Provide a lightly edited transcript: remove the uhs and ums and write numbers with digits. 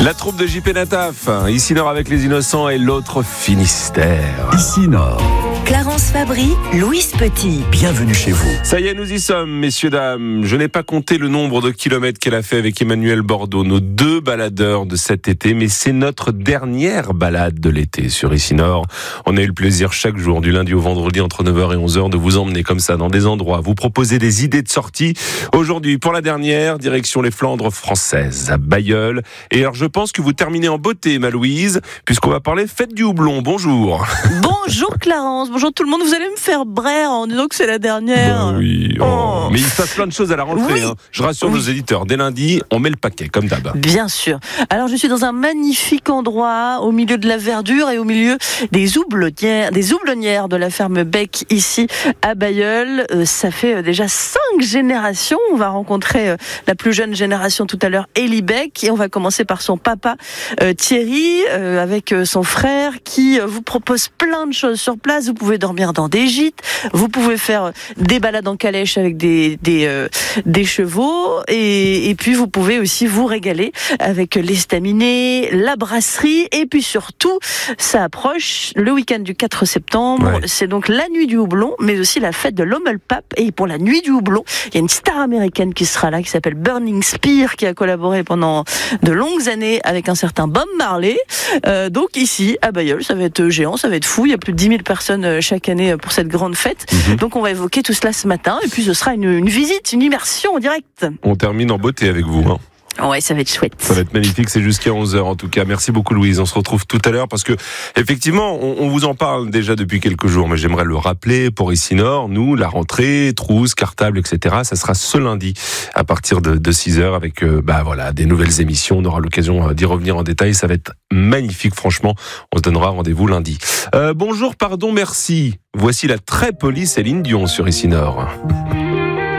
La troupe de JP Nataf, ici Nord avec les Innocents et l'autre Finistère. Ici Nord. Clarence Fabry, Louise Petit. Bienvenue chez vous. Ça y est, nous y sommes, messieurs, dames. Je n'ai pas compté le nombre de kilomètres qu'elle a fait avec Emmanuel Bordeaux, nos deux baladeurs de cet été, mais c'est notre dernière balade de l'été sur Ici Nord. On a eu le plaisir chaque jour, du lundi au vendredi, entre 9h et 11h, de vous emmener comme ça dans des endroits, vous proposer des idées de sortie. Aujourd'hui, pour la dernière, direction les Flandres françaises, à Bailleul. Et alors, je pense que vous terminez en beauté, ma Louise, puisqu'on va parler fête du houblon. Bonjour. Bonjour Clarence, bonjour tout le monde. Vous allez me faire braire en disant que c'est la dernière. Oui. Oh. Mais il se passe plein de choses à la rentrée. Oui. Je rassure nos éditeurs. Dès lundi, on met le paquet, comme d'hab. Bien sûr. Alors je suis dans un magnifique endroit, au milieu de la verdure et au milieu des houblonnières de la ferme Bec, ici à Bailleul. Ça fait déjà 5 générations. On va rencontrer la plus jeune génération tout à l'heure, Élie Bec, et on va commencer par son papa Thierry, avec son frère, qui vous propose plein de choses sur place. Vous pouvez dormir dans des gîtes, vous pouvez faire des balades en calèche avec des chevaux, et puis vous pouvez aussi vous régaler avec l'estaminet, la brasserie, et puis surtout, ça approche le week-end du 4 septembre. Ouais. C'est donc la nuit du houblon, mais aussi la fête de l'Ommelpap. Et pour la nuit du houblon, il y a une star américaine qui sera là, qui s'appelle Burning Spear, qui a collaboré pendant de longues années avec un certain Bob Marley. Donc ici, à Bailleul, ça va être géant, ça va être fou. Il y a plus de 10 000 personnes chaque année pour cette grande fête. Donc on va évoquer tout cela ce matin. Et puis ce sera une visite, une immersion en direct. On termine en beauté avec vous. Ouais, ça va être chouette. Ça va être magnifique, c'est jusqu'à 11h en tout cas. Merci beaucoup Louise, on se retrouve tout à l'heure parce que effectivement, on vous en parle déjà depuis quelques jours, mais j'aimerais le rappeler pour Ici Nord, nous, la rentrée, trousse, cartable, etc. Ça sera ce lundi à partir de 6h avec des nouvelles émissions. On aura l'occasion d'y revenir en détail, ça va être magnifique franchement. On se donnera rendez-vous lundi. Bonjour, pardon, merci. Voici la très polie Céline Dion sur Ici Nord.